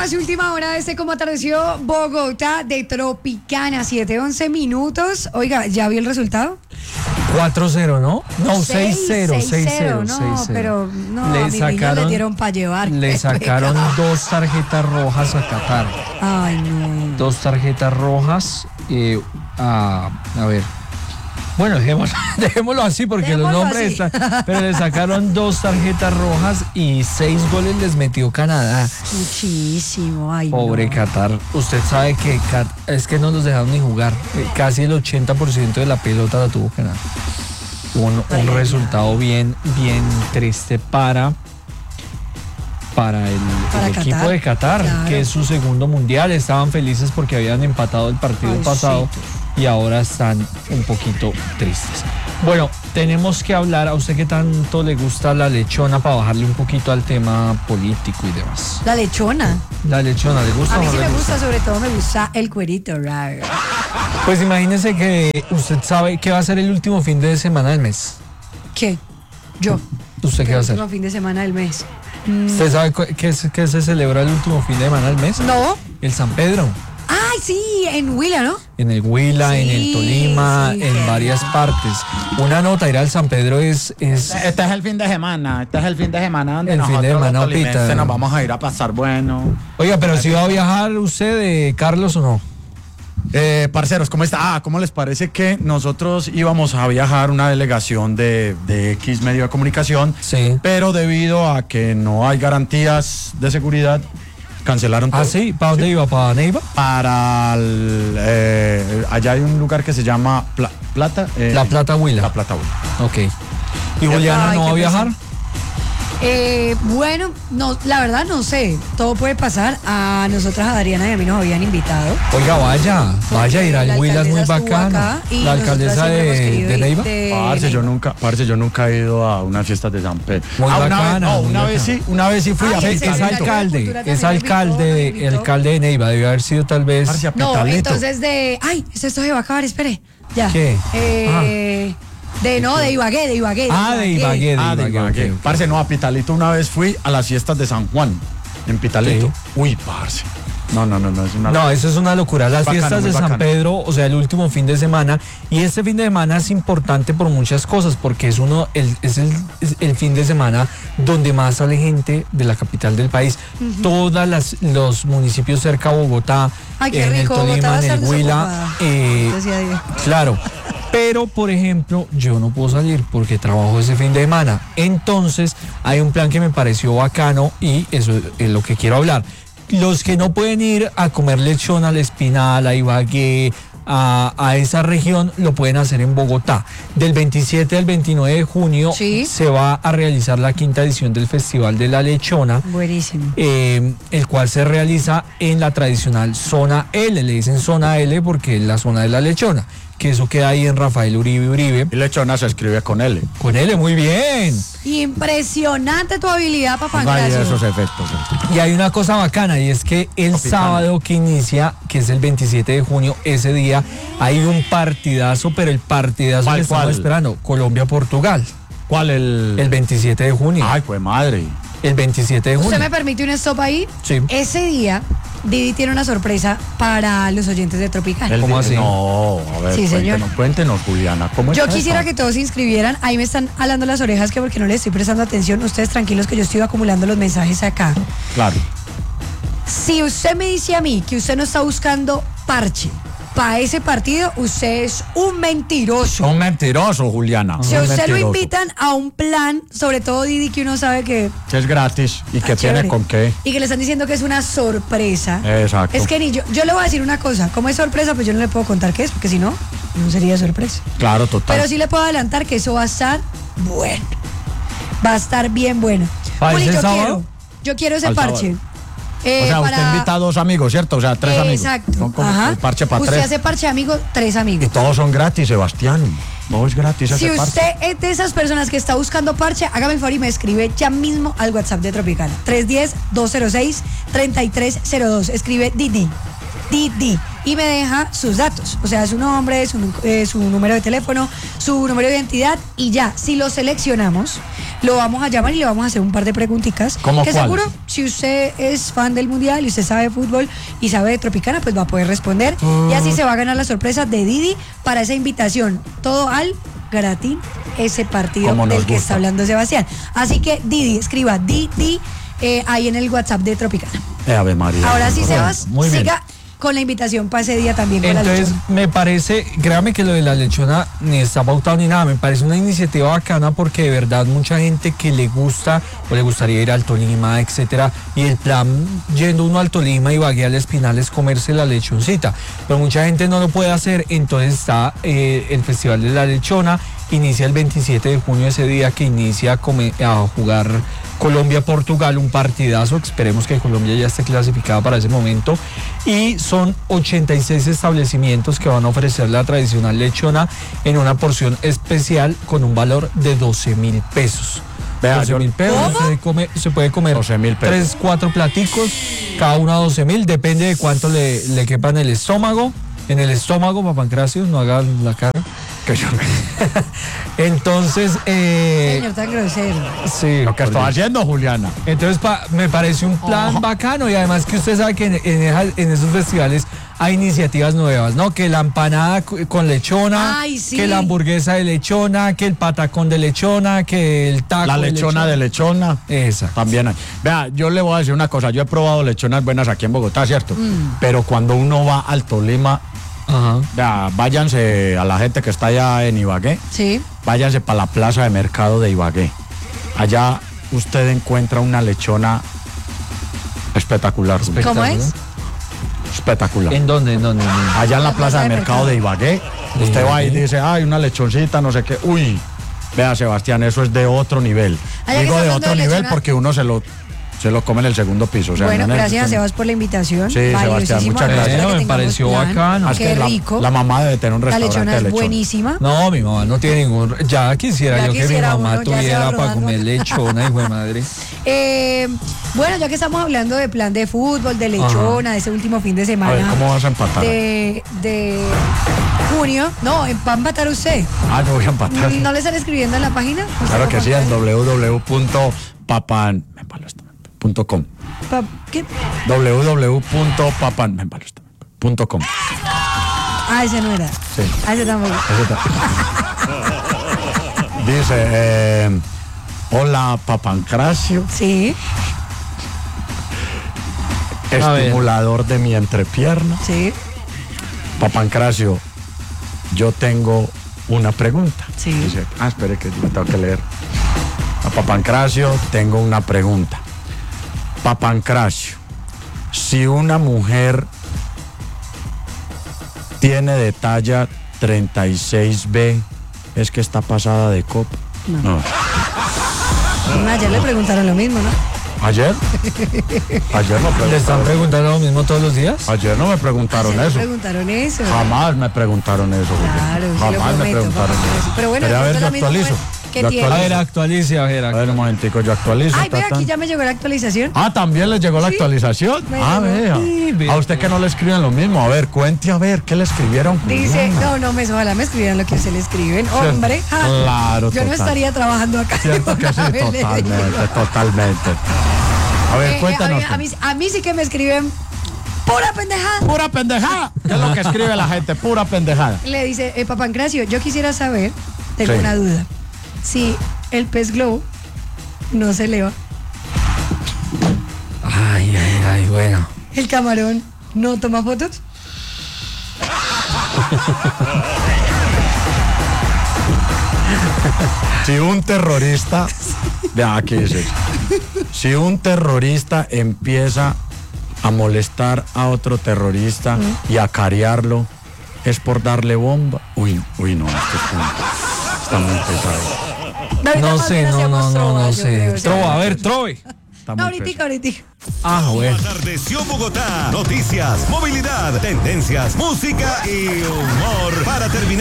más, última hora de este Cómo Atardeció Bogotá de Tropicana, 7:11 minutos. Oiga, ¿ya vio el resultado? 4-0, ¿no? No, 6-0, 6-0. No, 6-0. pero no, Le a mi niño le dieron para llevar. Le sacaron 2 tarjetas rojas a Qatar. Ay, no. 2 tarjetas rojas. A ver. Bueno, dejémoslo así porque los nombres están. Pero le sacaron 2 tarjetas rojas y 6 goles les metió Canadá. Muchísimo, ay. Pobre no. Qatar. Usted sabe que es que no los dejaron ni jugar. Casi el 80% de la pelota la tuvo Canadá. Un resultado bien triste para el equipo de Qatar, claro, que es su segundo mundial. Estaban felices porque habían empatado el partido pasado. Sí. Y ahora están un poquito tristes. Bueno, tenemos que hablar, a usted qué tanto le gusta la lechona para bajarle un poquito al tema político y demás. ¿La lechona? La lechona, ¿le gusta? A mí o no sí le me gusta, sobre todo me gusta el cuerito. Pues imagínese que usted sabe que va a ser el último fin de semana del mes. ¿Qué? Yo. ¿Usted qué va a hacer? El último fin de semana del mes. ¿Usted sabe qué se celebra el último fin de semana del mes? No. El San Pedro. Ay, sí, en Huila, ¿no? En el Huila, sí, en el Tolima, sí, en varias partes. Una nota, ir al San Pedro es... Este es el fin de semana, donde el nosotros fin de semana, los tolimenses Pita, nos vamos a ir a pasar bueno. Oiga, pero si va a viajar usted, Carlos, ¿o no? Parceros, ¿cómo está? ¿Cómo les parece que nosotros íbamos a viajar una delegación de X medio de comunicación? Sí. Pero debido a que no hay garantías de seguridad, cancelaron todo. ¿Ah, sí? ¿Para dónde iba? ¿Para Neiva? Para allá hay un lugar que se llama Plata. La Plata Huila. La Plata Huila. Ok. ¿Y Juliana no va a viajar? Bueno, no, la verdad no sé. Todo puede pasar. A nosotras, a Adriana y a mí nos habían invitado. Oiga, vaya, ir al Huila es muy bacano. La alcaldesa de Neiva. Parce, yo nunca he ido a unas fiestas de San Pedro. Muy bacana. Una vez sí fui. Es alcalde de Neiva, debe haber sido tal vez. No, entonces esto se va a acabar, espere. Ya. ¿Qué? De Ibagué. De Ibagué. Okay. Parce, no, a Pitalito una vez fui a las fiestas de San Juan, en Pitalito. Sí. Uy, parce. No, es una No, eso es una locura. Las fiestas de San Pedro, o sea, el último fin de semana. Y este fin de semana es importante por muchas cosas, porque es el fin de semana donde más sale gente de la capital del país. Uh-huh. Todos los municipios cerca a Bogotá, en el Tolima, en el Huila. Claro. Pero, por ejemplo, yo no puedo salir porque trabajo ese fin de semana. Entonces, hay un plan que me pareció bacano y eso es lo que quiero hablar. Los que no pueden ir a comer lechón al Espinal, a Ibagué, a esa región, lo pueden hacer en Bogotá. Del 27 al 29 de junio se va a realizar la 5ª edición del Festival de la Lechona. Buenísimo. El cual se realiza en la tradicional zona L. Le dicen zona L porque es la zona de la lechona, que eso queda ahí en Rafael Uribe. Y lechona se escribe con L. Con L, muy bien. Impresionante tu habilidad, papá. Gracias. Esos efectos. Y hay una cosa bacana, y es que el sábado que inicia, que es el 27 de junio, ese día hay un partidazo, pero el partidazo que estamos esperando, Colombia-Portugal. ¿Cuál? El 27 de junio. Ay, pues madre. El 27 de junio. ¿Usted me permite un stop ahí? Sí. Ese día, Didi tiene una sorpresa para los oyentes de Tropical. ¿Cómo así? No, a ver, sí, cuéntenos, Juliana, ¿cómo Yo está quisiera eso? que todos se inscribieran. Ahí me están alando las orejas que porque no les estoy prestando atención. Ustedes tranquilos que yo estoy acumulando los mensajes acá. Claro. Si usted me dice a mí que usted no está buscando parche para ese partido, usted es un mentiroso. Un mentiroso, Juliana. Si a usted lo invitan a un plan, sobre todo Didi, que uno sabe que es gratis y que tiene con qué. Y que le están diciendo que es una sorpresa. Exacto. Es que ni yo le voy a decir una cosa, como es sorpresa, pues yo no le puedo contar qué es, porque si no, no sería sorpresa. Claro, total. Pero sí le puedo adelantar que eso va a estar bueno. Va a estar bien bueno. Juli, yo quiero ese parche. O sea, usted invita a 2 amigos, ¿cierto? O sea, 3 amigos. Exacto. Son como el parche para 3. Usted hace parche amigos, 3 amigos. Y todos son gratis, Sebastián. No es gratis si ese usted parche. es de esas personas que está buscando parche, hágame el favor y me escribe ya mismo al WhatsApp de Tropicana. 310-206-3302. Escribe Didi. y me deja sus datos, o sea, su nombre, su número de teléfono, su número de identidad y ya. Si lo seleccionamos, lo vamos a llamar y le vamos a hacer un par de preguntitas. ¿Cómo que cuáles? seguro, si usted es fan del Mundial y usted sabe de fútbol y sabe de Tropicana, pues va a poder responder. Y así se va a ganar la sorpresa de Didi para esa invitación. Todo al gratín, ese partido del que está hablando Sebastián. Así que Didi, escriba Didi ahí en el WhatsApp de Tropicana. Ave María. Ahora sí, Sebas, muy bien. siga con la invitación para ese día también. Con Entonces, la lechona. me parece, créame que lo de la lechona ni está pautado ni nada, me parece una iniciativa bacana porque de verdad mucha gente que le gusta o le gustaría ir al Tolima, etcétera, y el plan yendo uno al Tolima y Ibagué al Espinal es comerse la lechoncita, pero mucha gente no lo puede hacer, entonces está el Festival de la Lechona, inicia el 27 de junio, ese día que inicia a jugar Colombia-Portugal, un partidazo, esperemos que Colombia ya esté clasificada para ese momento, y son 86 establecimientos que van a ofrecer la tradicional lechona en una porción especial con un valor de 12.000 pesos. Vea, 12.000 pesos, se puede comer 12.000 pesos. 3-4 platicos, cada uno a 12.000, depende de cuánto le quepa en el estómago. En el estómago, Papancracio, no haga la cara. Que yo... Entonces, Señor tan grosero. sí. Lo que estoy haciendo, Juliana. Entonces me parece un plan bacano y además que usted sabe que en esos festivales hay iniciativas nuevas, ¿no? Que la empanada con lechona, Ay, sí. que la hamburguesa de lechona, que el patacón de lechona, que el taco La lechona de lechona. Esa. También hay. Vea, yo le voy a decir una cosa. Yo he probado lechonas buenas aquí en Bogotá, ¿cierto? Pero cuando uno va al Tolima, Ajá. vea, váyanse a la gente que está allá en Ibagué. Sí. Váyanse para la plaza de mercado de Ibagué. Allá usted encuentra una lechona espectacular. Julián. ¿Cómo es? Espectacular. ¿En dónde? Allá en la plaza de mercado de Ibagué, usted va y dice, ay, una lechoncita, no sé qué. Uy, vea, Sebastián, eso es de otro nivel. Allá que Digo está de hablando otro de nivel lechona. porque uno se lo come en el segundo piso. O sea, Bueno, no en el- gracias, Sebas, por la invitación. Sí, Sebastián, Valiosísimo. muchas gracias. Espero que Me tengamos pareció plan. bacano. Es Qué que rico. la mamá debe tener un La restaurante lechona de es lechona. buenísima. No, mi mamá no tiene ningún... Ya quisiera Ya yo que mi quisiera mamá uno, ya se va tuviera para rodando. comer lechona, hijo de madre. Bueno, ya que estamos hablando de plan de fútbol, de lechona, de ese último fin de A semana. ver, ¿cómo vas a empatar? de junio. No, va a empatar usted. Ah, yo voy a empatar. ¿No le están escribiendo en la página? Claro que sí, en www.papan.com. ¿Qué? www.papan.com. Ah, ese no era. Sí. Ah, ese tampoco. Dice, hola Papancracio, Sí, A ver. estimulador de mi entrepierna. sí, Papancracio, yo tengo una pregunta. Sí. Dice, espere que lo tengo que leer. A Papancracio, tengo una pregunta. Papancracio, si una mujer tiene de talla 36B, ¿es que está pasada de copa? No. Ayer le preguntaron lo mismo, ¿no? ¿Ayer? Ayer no ¿Le están preguntaron. preguntando lo mismo todos los días? Ayer no me preguntaron Ayer le eso. preguntaron eso. Jamás me preguntaron eso. Julián. Claro, se lo Jamás me prometo, preguntaron papá. eso. Pero bueno, a de ver, pronto yo la misma actualizo. mujer que Yo tiene. A actualizo. ver, actualice, a ver. A ver, un momentico, yo actualizo. Ay, ve, ta, ta. aquí ya me llegó la actualización. Ah, ¿también les llegó la Sí, actualización? me Ah, llegó. vea. Sí, vea. A usted que no le escriben lo mismo. A ver, cuente a ver, ¿qué le escribieron? Dice, Juliana? ojalá me escribieran lo que se le escriben. Hombre, ja. Claro, Yo no total. estaría trabajando acá. Cierto que sí, A ver, le digo. totalmente. A ver, cuéntanos. A mí sí que me escriben pura pendejada. Pura pendejada. ¿Qué es lo que escribe la gente? Pura pendejada. Le dice, Papancracio, yo quisiera saber, tengo Sí. una duda, si el pez globo no se eleva, Ay, bueno. el camarón no toma fotos. Si un terrorista, vea, aquí dice, si un terrorista empieza a molestar a otro terrorista y a carearlo, es por darle bomba. Uy, no, esto está muy pesado. Ahorita No más sé, bien hacemos trova, no yo sé. creo, o sea. Trova, a ver, trove. Está No, muy pesado. ahorita. Ah, bueno. Atardeció Bogotá. Noticias, movilidad, tendencias, música y humor para terminar.